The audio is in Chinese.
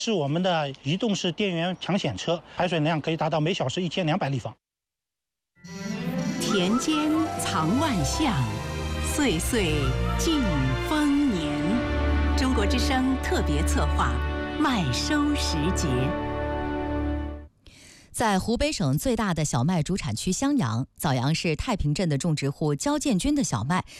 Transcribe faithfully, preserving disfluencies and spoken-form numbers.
是我们的移动式电源抢险车，排水量可以达到每小时一千两百立方。 田间藏万象，岁岁尽丰年。中国之声特别策划麦收时节。 在湖北省最大的小麦主产区襄阳，枣阳市太平镇的种植户焦建军的小麦